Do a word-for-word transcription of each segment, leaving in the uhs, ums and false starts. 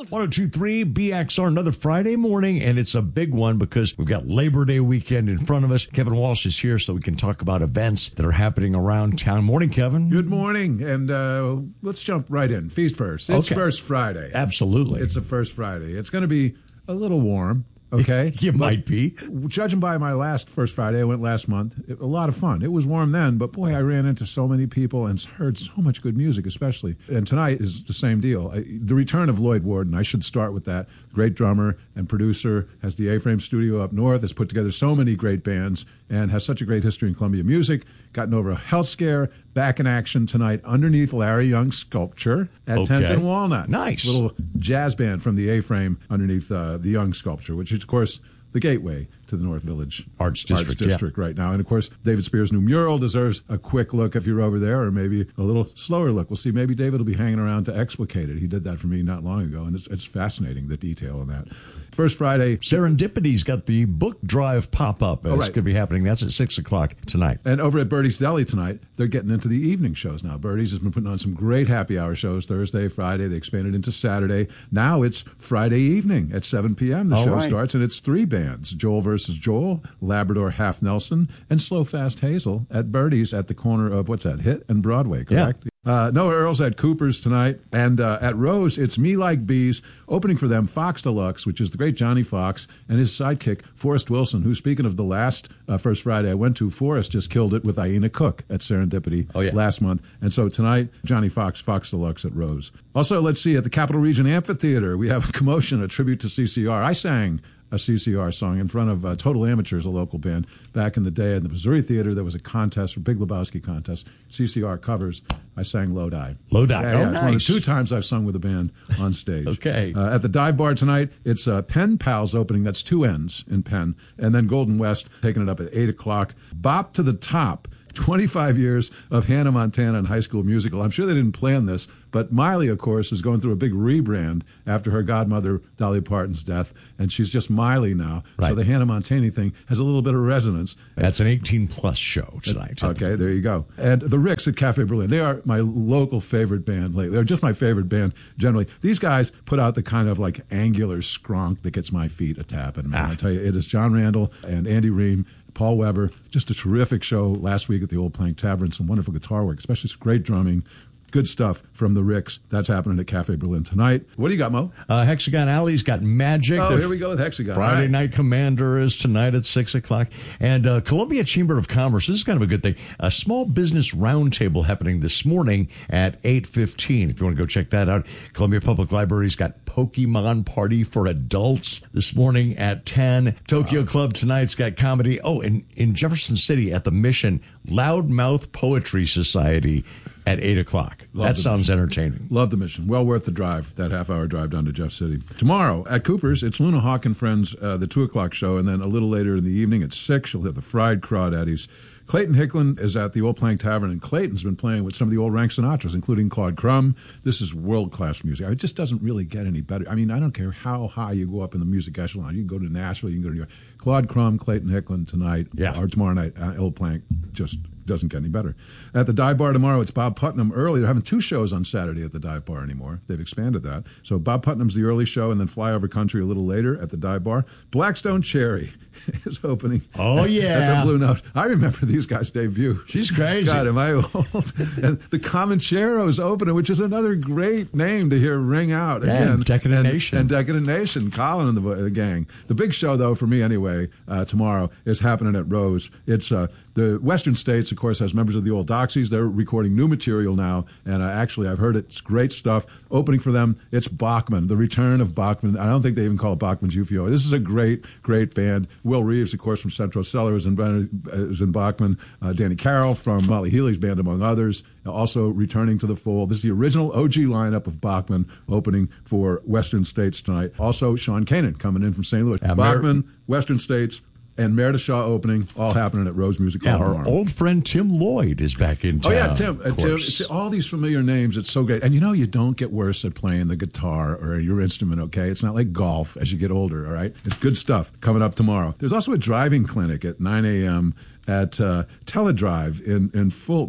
one oh two point three B X R, another Friday morning, and it's a big one because we've got Labor Day weekend in front of us. Kevin Walsh is here so we can talk about events that are happening around town. Morning, Kevin. Good morning, and uh, let's jump right in. Feast first. It's Okay. First Friday. Absolutely. It's a First Friday. It's going to be a little warm. Okay. It might be. Judging by my last First Friday, I went last month. It, a lot of fun. It was warm then, but boy, I ran into so many people and heard so much good music, especially. And tonight is the same deal. I, the return of Lloyd Warden, I should start with that. Great drummer and producer, has the A-Frame studio up north, has put together so many great bands, and has such a great history in Columbia music. Gotten over a health scare. Back in action tonight underneath Larry Young's sculpture at Okay. tenth and Walnut. Nice. Little jazz band from the A-Frame underneath uh, the Young sculpture, which is, of course, the gateway to the North Village Arts District, Arts District yeah. right now. And, of course, David Spears' new mural deserves a quick look if you're over there, or maybe a little slower look. We'll see. Maybe David will be hanging around to explicate it. He did that for me not long ago, and it's, it's fascinating, the detail in that. First Friday. Serendipity's got the book drive pop-up. It's Oh, right. going to be happening. That's at six o'clock tonight. And over at Birdie's Deli tonight, they're getting into the evening shows now. Birdie's has been putting on some great happy hour shows Thursday, Friday. They expanded into Saturday. Now it's Friday evening at seven p.m. The All show right. starts, and it's three bands, Joel versus Joel, Labrador Half Nelson, and Slow Fast Hazel at Birdie's at the corner of, what's that, Hit and Broadway, correct? Yeah. Uh, Noah Earls at Cooper's tonight. And uh, at Rose, it's Me Like Bees. Opening for them, Fox Deluxe, which is the great Johnny Fox, and his sidekick, Forrest Wilson, who, speaking of the last uh, First Friday I went to, Forrest just killed it with Aina Cook at Serendipity Oh, yeah. last month. And so tonight, Johnny Fox, Fox Deluxe at Rose. Also, let's see, at the Capital Region Amphitheater, we have a commotion, a tribute to C C R. I sang a C C R song in front of uh, Total Amateurs, a local band. Back in the day at the Missouri Theater, there was a contest, a Big Lebowski contest, C C R covers. I sang Lodi. Lodi. Yeah, Oh, yeah, it's one of the nice. two times I've sung with a band on stage. Okay. Uh, at the Dive Bar tonight, it's uh, Penn Pals opening. That's two N's in Penn. And then Golden West taking it up at eight o'clock. Bop to the Top. twenty-five years of Hannah Montana and High School Musical. I'm sure they didn't plan this, but Miley, of course, is going through a big rebrand after her godmother, Dolly Parton's death, and she's just Miley now. Right. So the Hannah Montana thing has a little bit of resonance. That's an eighteen-plus show tonight. Okay, there you go. And the Ricks at Cafe Berlin, they are my local favorite band lately. They're just my favorite band generally. These guys put out the kind of like angular skronk that gets my feet a tapping, man. Ah. I tell you, it is John Randall and Andy Ream, Paul Weber. Just a terrific show last week at the Old Plank Tavern. Some wonderful guitar work, especially some great drumming. Good stuff from the Ricks. That's happening at Cafe Berlin tonight. What do you got, Mo? Uh, Hexagon Alley's got Magic. Oh, Their here we go with Hexagon. Friday All right. Night Commander is tonight at six o'clock. And uh, Columbia Chamber of Commerce, this is kind of a good thing. A small business roundtable happening this morning at eight fifteen. If you want to go check that out. Columbia Public Library's got Pokemon Party for Adults this morning at ten. Tokyo Club tonight's got comedy. Oh, and in Jefferson City at the Mission, Loudmouth Poetry Society at eight o'clock. Love That the sounds mission. entertaining. Love the mission. Well worth the drive, that half-hour drive down to Jeff City. Tomorrow at Cooper's, it's Luna Hawk and Friends, uh, the two o'clock show, and then a little later in the evening at six, you'll have the Fried Crawdaddies. Clayton Hicklin is at the Old Plank Tavern, and Clayton's been playing with some of the old rank Sinatras, including Claude Crum. This is world-class music. It just doesn't really get any better. I mean, I don't care how high you go up in the music echelon. You can go to Nashville, you can go to New York. Claude Crum, Clayton Hicklin tonight, Yeah. or tomorrow night, uh, Old Plank, just doesn't get any better. At the Dive Bar tomorrow, it's Bob Putnam early. They're having two shows on Saturday at the Dive Bar anymore. They've expanded that. So Bob Putnam's the early show, and then Flyover Country a little later at the Dive Bar. Blackstone Cherry is opening. Oh, at yeah. the Blue Note. I remember these guys' debut. She's crazy. God, am I old? And the Comanchero's opening, which is another great name to hear ring out Yeah, again. and Decadent and, Nation. And Decadent Nation, Colin and the, the gang. The big show, though, for me anyway, uh, tomorrow is happening at Rose. It's uh, the Western States, of course, has members of the Old Doxies. They're recording new material now, and uh, actually, I've heard it's great stuff. Opening for them, it's Bachman, the return of Bachman. I don't think they even call it Bachman's Ufio. This is a great, great band. Will Reeves, of course, from Centro Cellar is in, is in Bachman. Uh, Danny Carroll from Molly Healy's band, among others, also returning to the fold. This is the original O G lineup of Bachman opening for Western States tonight. Also, Sean Kanan coming in from Saint Louis. Yeah, Bachman, Western States, and Meredith Shaw opening, all happening at Rose Music Hall Yeah, our tomorrow. old friend Tim Lloyd is back in town. Oh, yeah, Tim. Uh, of Tim course. it's all these familiar names. It's so great. And you know, you don't get worse at playing the guitar or your instrument, okay? It's not like golf as you get older, all right? It's good stuff coming up tomorrow. There's also a driving clinic at nine a.m. at uh, Teledrive in, in Fulton.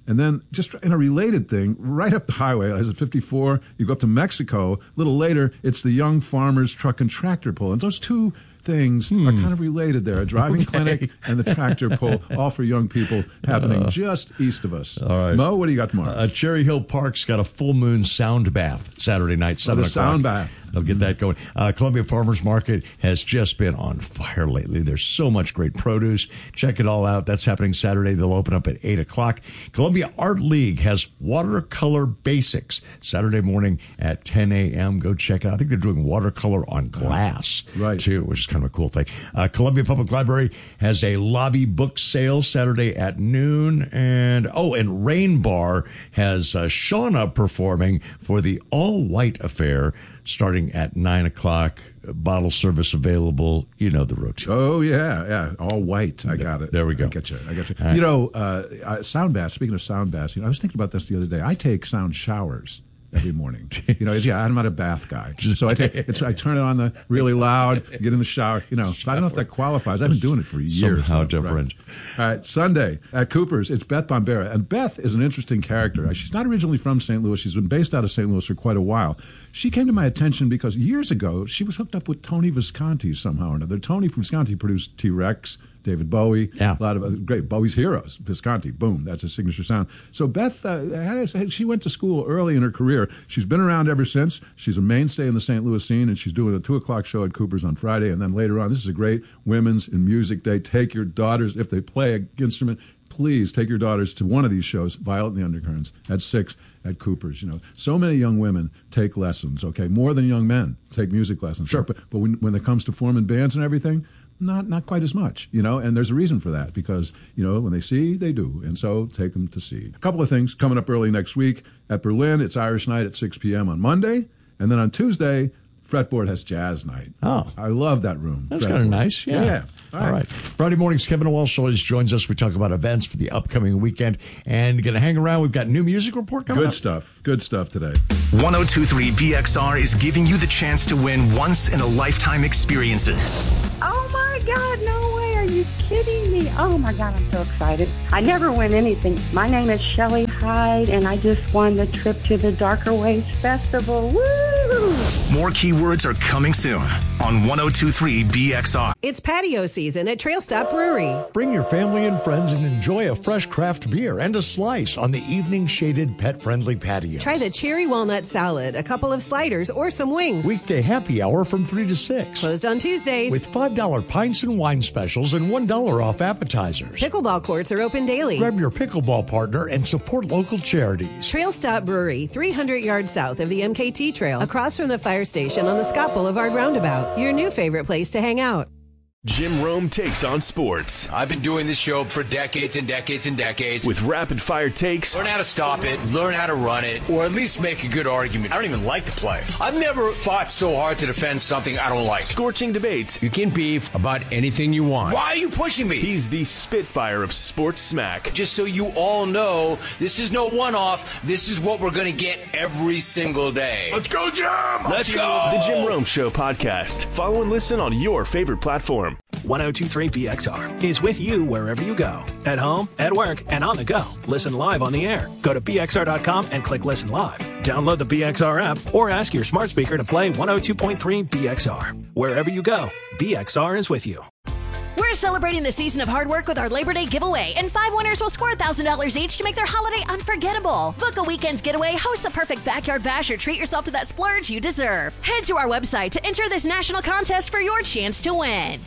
And then just in a related thing, right up the highway, as at fifty-four, you go up to Mexico. A little later, it's the Young Farmers Truck and Tractor Pull. And those two things hmm. are kind of related there. A driving okay. clinic and the tractor pull, all for young people, happening uh, just east of us. All right. Mo, what do you got tomorrow? Uh, Cherry Hill Park's got a full moon sound bath Saturday night, seven oh, the o'clock. Sound bath. They'll get that going. Uh, Columbia Farmers Market has just been on fire lately. There's so much great produce. Check it all out. That's happening Saturday. They'll open up at eight o'clock. Columbia Art League has watercolor basics Saturday morning at ten a.m. Go check it out. I think they're doing watercolor on glass, right. too, which is kind of a cool thing. Uh, Columbia Public Library has a lobby book sale Saturday at noon. And, oh, and Rain Bar has uh, Shauna performing for the All White Affair starting at nine o'clock. Bottle service available. You know the routine. Oh, yeah, yeah. All white. I got it. There we go. I get you. I get you. Right. You know, uh, sound baths, speaking of sound baths, you know, I was thinking about this the other day. I take sound showers every morning. You know, yeah, I'm not a bath guy. So I take it's I turn it on the really loud, get in the shower. You know, I don't know if that qualifies. I've been doing it for years. Somehow so, different. Right. All right, Sunday at Cooper's, it's Beth Bombera. And Beth is an interesting character. She's not originally from Saint Louis. She's been based out of Saint Louis for quite a while. She came to my attention because years ago, she was hooked up with Tony Visconti somehow or another. Tony Visconti produced T-Rex, David Bowie, yeah. a lot of other great Bowie's heroes. Visconti, boom, that's his signature sound. So Beth, uh, had a, she went to school early in her career. She's been around ever since. She's a mainstay in the Saint Louis scene, and she's doing a two o'clock show at Cooper's on Friday. And then later on, this is a great women's and music day. Take your daughters, if they play an instrument, please take your daughters to one of these shows, Violet and the Undercurrents, at six at Cooper's. You know, so many young women take lessons, okay, more than young men take music lessons. Sure. But, but when, when it comes to forming bands and everything, Not not quite as much, you know, and there's a reason for that because, you know, when they see, they do. And so take them to see. A couple of things coming up early next week. At Berlin, it's Irish Night at six p.m. on Monday. And then on Tuesday, Fretboard has Jazz Night. Oh. I love that room. That's kind of nice. Yeah. Yeah. All right. All right. Friday mornings, Kevin Walsh always joins us. We talk about events for the upcoming weekend and going to hang around. We've got new music report coming Good up. stuff. Good stuff today. one oh two point three B X R is giving you the chance to win once-in-a-lifetime experiences. Oh, my God, no way. Are you kidding me? Oh, my God, I'm so excited. I never win anything. My name is Shelley Hyde, and I just won the trip to the Darker Ways Festival. Woo! More keywords are coming soon on one oh two point three B X R. It's patio season at Trail Stop Brewery. Bring your family and friends and enjoy a fresh craft beer and a slice on the evening shaded pet-friendly patio. Try the cherry walnut salad, a couple of sliders, or some wings. Weekday happy hour from three to six. Closed on Tuesdays. With five dollar pints and wine specials and one dollar off appetizers. Pickleball courts are open daily. Grab your pickleball partner and support local charities. Trail Stop Brewery, three hundred yards south of the M K T Trail, across from the fire station on the Scott Boulevard roundabout. Your new favorite place to hang out. Jim Rome takes on sports. I've been doing this show for decades and decades and decades. With rapid-fire takes. Learn how to stop it, learn how to run it, or at least make a good argument. I don't even like to play. I've never fought so hard to defend something I don't like. Scorching debates. You can beef about anything you want. Why are you pushing me? He's the Spitfire of sports smack. Just so you all know, this is no one-off. This is what we're going to get every single day. Let's go, Jim! Let's go! The Jim Rome Show podcast. Follow and listen on your favorite platform. one oh two point three B X R is with you wherever you go. At home, at work, and on the go. Listen live on the air. Go to B X R dot com and click Listen Live. Download the B X R app or ask your smart speaker to play one oh two point three B X R. Wherever you go, B X R is with you. We're celebrating the season of hard work with our Labor Day giveaway, and five winners will score one thousand dollars each to make their holiday unforgettable. Book a weekend's getaway, host a perfect backyard bash, or treat yourself to that splurge you deserve. Head to our website to enter this national contest for your chance to win.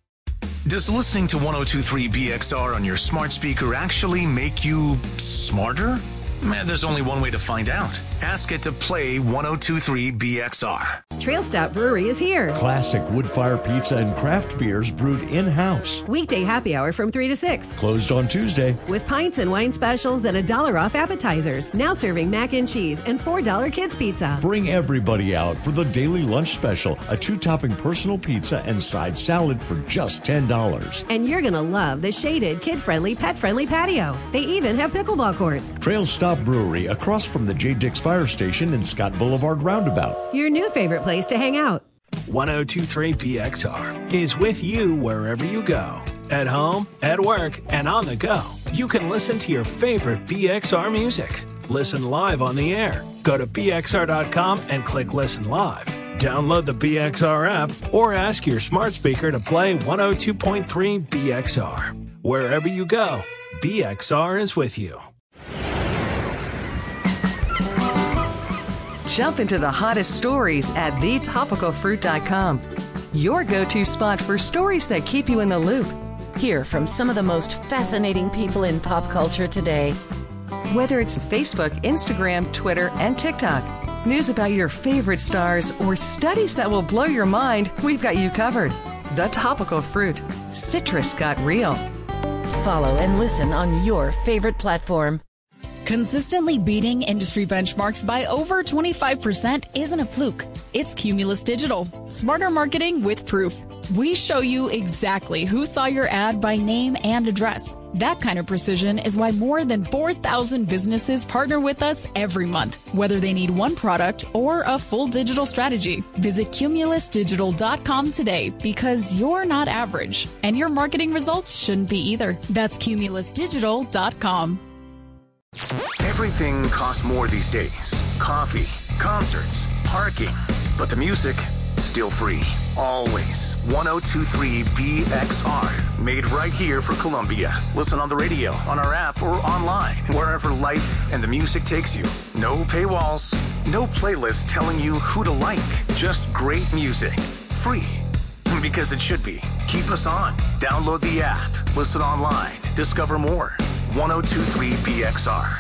Does listening to one oh two point three B X R on your smart speaker actually make you smarter? Man, there's only one way to find out. Ask it to play one oh two point three B X R. Trail Stop Brewery is here. Classic wood fire pizza and craft beers brewed in-house. Weekday happy hour from three to six. Closed on Tuesday. With pints and wine specials and a dollar off appetizers. Now serving mac and cheese and four dollar kids pizza. Bring everybody out for the daily lunch special, a two-topping personal pizza and side salad for just ten dollars. And you're going to love the shaded, kid-friendly, pet-friendly patio. They even have pickleball courts. Trail Stop Brewery, across from the J. Dix Fire Station and Scott Boulevard Roundabout. Your new favorite place to hang out. one oh two point three B X R is with you wherever you go. At home, at work, and on the go, you can listen to your favorite B X R music. Listen live on the air. Go to B X R dot com and click Listen Live. Download the B X R app or ask your smart speaker to play one oh two point three B X R. Wherever you go, B X R is with you. Jump into the hottest stories at the topical fruit dot com. Your go-to spot for stories that keep you in the loop. Hear from some of the most fascinating people in pop culture today. Whether it's Facebook, Instagram, Twitter, and TikTok, news about your favorite stars, or studies that will blow your mind, we've got you covered. The Topical Fruit. Citrus got real. Follow and listen on your favorite platform. Consistently beating industry benchmarks by over twenty-five percent isn't a fluke. It's Cumulus Digital. Smarter marketing with proof. We show you exactly who saw your ad by name and address. That kind of precision is why more than four thousand businesses partner with us every month, whether they need one product or a full digital strategy. Visit cumulus digital dot com today because you're not average, and your marketing results shouldn't be either. That's cumulus digital dot com. Everything costs more these days. Coffee, concerts, parking. But the music, still free. Always. one oh two point three B X R. Made right here for Columbia. Listen on the radio, on our app, or online. Wherever life and the music takes you. No paywalls. No playlist telling you who to like. Just great music. Free. Because it should be. Keep us on. Download the app. Listen online. Discover more. one oh two point three B X R.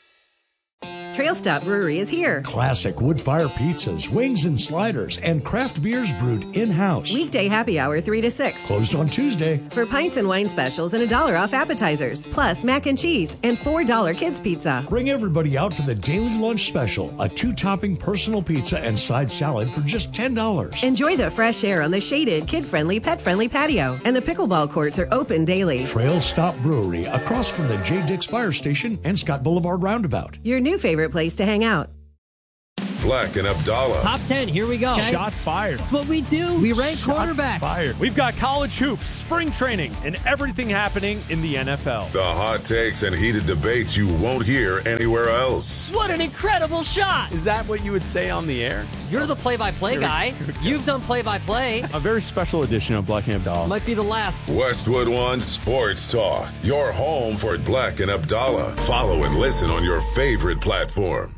Trail Stop Brewery is here. Classic wood-fire pizzas, wings and sliders, and craft beers brewed in-house. Weekday happy hour three to six. Closed on Tuesday. For pints and wine specials and a dollar off appetizers. Plus mac and cheese and four dollar kids pizza. Bring everybody out for the daily lunch special. A two-topping personal pizza and side salad for just ten dollars. Enjoy the fresh air on the shaded, kid-friendly, pet-friendly patio. And the pickleball courts are open daily. Trail Stop Brewery, across from the J. Dix Fire Station and Scott Boulevard Roundabout. Your new favorite place to hang out. Black and Abdallah. Top ten, here we go. Okay. Shots fired. That's what we do. We rank Shots quarterbacks. Fired. We've got college hoops, spring training, and everything happening in the N F L. The hot takes and heated debates you won't hear anywhere else. What an incredible shot. Is that what you would say on the air? You're the play-by-play guy. You've done play-by-play. A very special edition of Black and Abdallah. Might be the last. Westwood One Sports Talk. Your home for Black and Abdallah. Follow and listen on your favorite platform.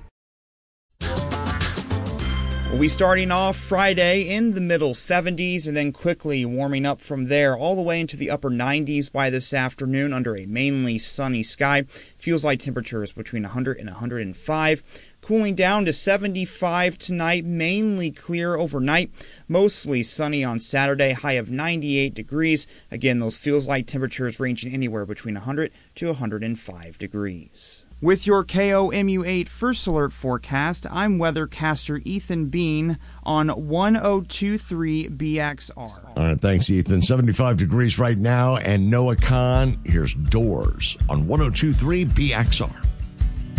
We'll be starting off Friday in the middle seventies and then quickly warming up from there all the way into the upper nineties by this afternoon under a mainly sunny sky. Feels like temperatures between one hundred and one hundred five. Cooling down to seventy-five tonight, mainly clear overnight. Mostly sunny on Saturday, high of ninety-eight degrees. Again, those feels like temperatures ranging anywhere between one hundred to one hundred five degrees. With your K O M U eight First Alert forecast, I'm weathercaster Ethan Bean on one oh two point three B X R. All right, thanks, Ethan. seventy-five degrees right now, and Noah Khan, here's Doors on one oh two point three B X R.